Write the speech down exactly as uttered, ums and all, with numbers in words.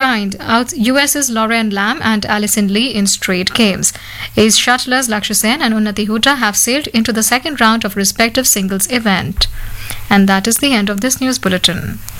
behind out US's Lauren Lam and Alison Lee in straight games. Ace shuttlers Lakshya Sen and Unnati Hooda have sailed into the second round of respective singles event. And that is the end of this news bulletin.